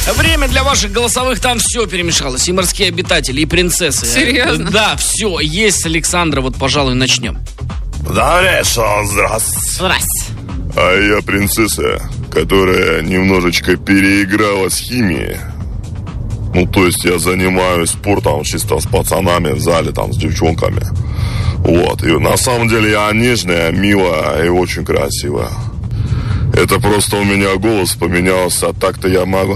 Время для ваших голосовых, там все перемешалось. И морские обитатели, и принцессы. Серьезно? Да, все. Есть с Александра, вот, пожалуй, начнем. Здрасте. А я принцесса, которая немножечко переиграла с химией. Ну, то есть я занимаюсь спортом чисто с пацанами в зале, там, с девчонками. Вот, и на самом деле я нежная, милая и очень красивая. Это просто у меня голос поменялся, а так-то я могу...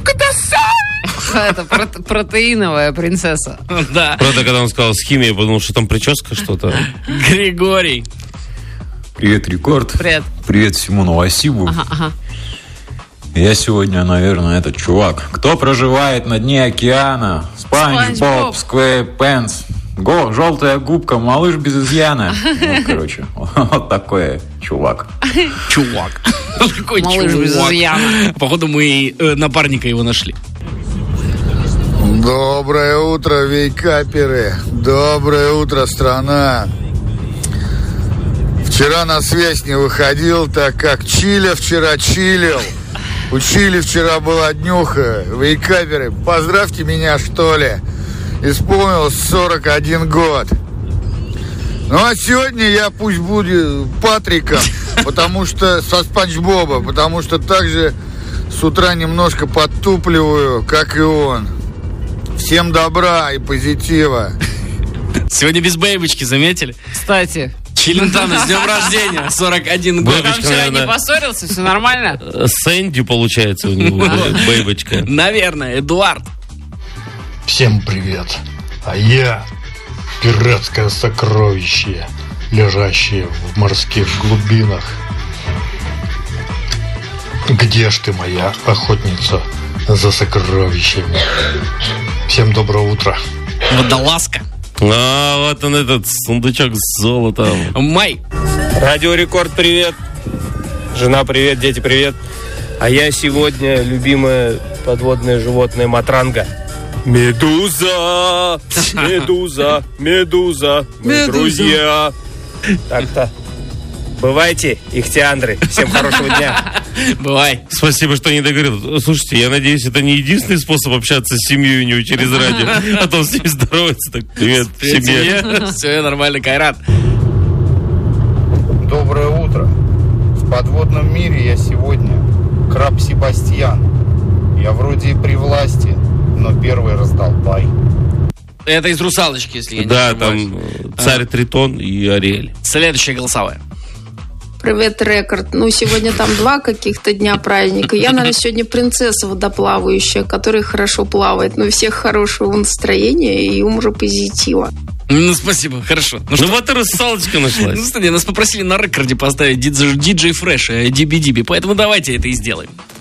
Это протеиновая принцесса. Да. Правда, когда он сказал с химией, потому что там прическа что-то. Григорий. Привет, Рекорд. Привет. Привет всему Новосибу. Ага. Я сегодня, наверное, этот чувак. Кто проживает на дне океана? Спанч Боб Сквейрпенс. Желтая губка, малыш без изъяна. Вот, короче, вот такой чувак. Чувак. Какой Малыш без изъяна. Походу, мы напарника его нашли. Доброе утро, вейкаперы. Доброе утро, страна. Вчера на связь не выходил, так как Чиля вчера чилил. У Чили вчера была днюха. Вейкаперы, поздравьте меня, что ли. Исполнилось 41 год. Ну, а сегодня я пусть буду Патриком, потому что со Спанч Боба, потому что также с утра немножко подтупливаю, как и он. Всем добра и позитива. Сегодня без бейбочки, заметили? Кстати. Челентано, с днем рождения, 41 год. Он вчера не поссорился, все нормально? С Энди, получается, у него бейбочка. Наверное, Эдуард. Всем привет. А я пиратское сокровище, лежащее в морских глубинах. Где ж ты, моя охотница за сокровищами? Всем доброго утра. Водолазка. А, вот он, этот сундучок с золотом. Май. Радио Рекорд, привет. Жена, привет, дети, привет. А я сегодня любимое подводное животное матранга. Медуза, медуза, медуза, мы друзья. Так-то. Бывайте, ихтиандры. Всем хорошего дня. Бывай. Спасибо, что не договорил. Слушайте, я надеюсь, это не единственный способ общаться с семьей у него через радио. А то он с ними здоровается. Так, привет, семье. Все нормально, Кайрат. Доброе утро. В подводном мире я сегодня краб Себастьян. Я вроде и при власти, но первый раздолбай. Это из «Русалочки», если я не Да, ошибаюсь. там царь Тритон и Ариэль. Следующая голосовая. Привет, Рекорд. Ну, сегодня там 2 каких-то дня праздника. Я, наверное, сегодня принцесса водоплавающая, которая хорошо плавает. Но у всех хорошего настроения и умра позитива. Ну, спасибо, хорошо. Ну вот и «Русалочка» нашлась. Ну, кстати, нас попросили на рекорде поставить диджей Фреш и Диби-Диби, поэтому давайте это и сделаем.